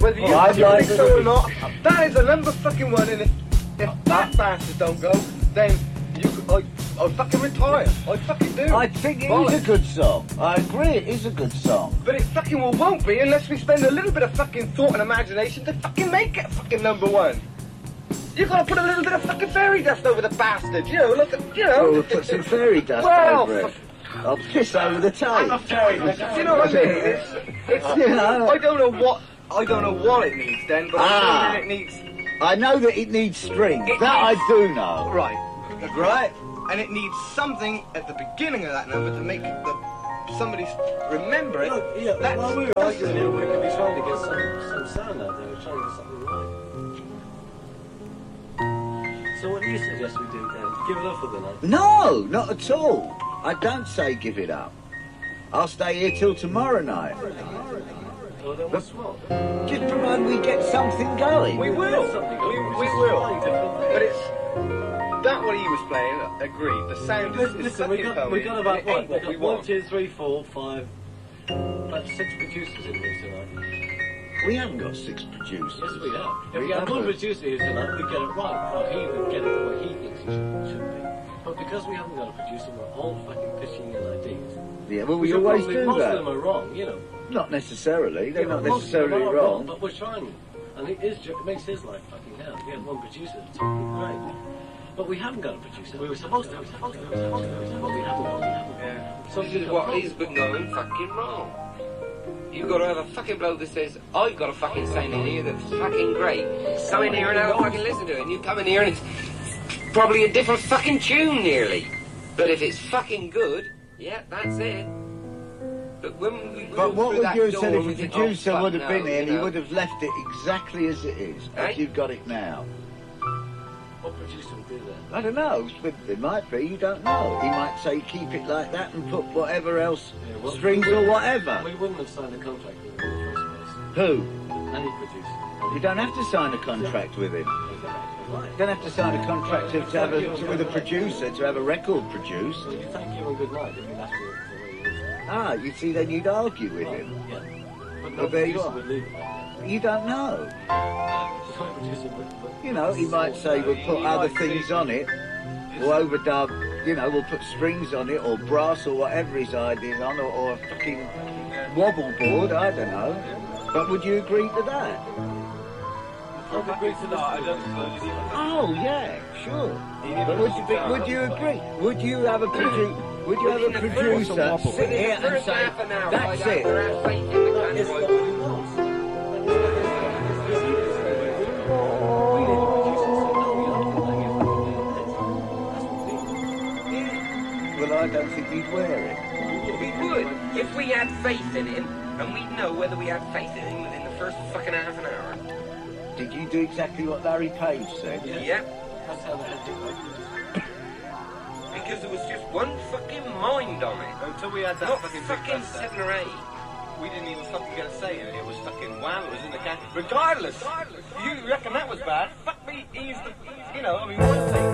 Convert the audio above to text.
whether you think so or not. That is the number fucking one, and if that bastard don't go, then I'll fucking retire. I fucking do. I think it is a good song. I agree, it is a good song. But it fucking won't be unless we spend a little bit of fucking thought and imagination to fucking make it fucking number one. You gotta put a little bit of fucking fairy dust over the bastard, you know, look at, you know. We'll put some fairy dust over it. I'll piss over the tape. Do you know what I mean? It's you know. I don't know what it needs then, but I know that it needs... I know that it needs strings. I do know. Right. Right? And it needs something at the beginning of that number to make somebody remember it. Yeah, while we were arguing here, we could be trying to get some sound out there. We're trying to get something right. So what do you suggest we do then? Give it up for the night? No, not at all. I don't say give it up. I'll stay here till tomorrow night. Well, then what's wrong? Just provided we get something going. We will. We will. But it's... That what he was playing, agreed. The sound is listen, we got about what? We got 1, 2, 3, 4, 5, about 6 producers in here tonight. We haven't got 6 producers. Yes, we have. If we had one producer here tonight, we'd get it right. Or he would get it the way he thinks it should be. But because we haven't got a producer, we're all fucking pitching in ideas. Yeah, well, we always do most that. Most of them are wrong, you know. Not necessarily. They're not most necessarily of them are wrong. But we're trying. And it makes his life fucking hell. We had one producer that's great. But we haven't got a producer. We were supposed to. But we haven't. Yeah. So this is what is going fucking wrong. You've got to have a fucking bloke that says, I've got a fucking sound in here that's fucking great. Come in here and have a fucking listen to it. And you come in here and it's probably a different fucking tune nearly. But if it's fucking good, yeah, that's it. But when we But what would you have said if the think, producer would have been here and he you know. would have left it exactly as it is, as you've got it now? What producer would do that? I don't know. It might be. You don't know. He might say keep it like that and put whatever else, strings or whatever. We wouldn't have signed a contract with him in the first place. Who? Any producer. You don't have to sign a contract with him. You don't have to sign a contract with a producer to have a record produced. Well, you thank you and good night if you left it the way it is. Ah, you see, then you'd argue with him. Yeah. But Well, no there you producer are. would leave it like that. You don't know. No producer would. You know, he might say we'll put other things on it, or overdub, you know, we'll put strings on it, or brass, or whatever his idea's on, or a fucking wobble board, I don't know. But would you agree to that? I'd agree to that. I don't suppose you. Oh, yeah, sure. But would you agree? Would you have a producer sit here and say, that's it? It's not what he wants. Well, I don't think he'd wear it. We would, if we had faith in him, and we'd know whether we had faith in him within the first fucking half an hour. Did you do exactly what Larry Page said? Yeah. That's how they had to do it. Because there was just one fucking mind on it. Until we had that Not fucking fucking big 7 or 8. we didn't even fucking get a say in it. It was fucking wow, it was in the can. Regardless. You reckon that was bad? Fuck me, he's the, you know, I mean, one thing.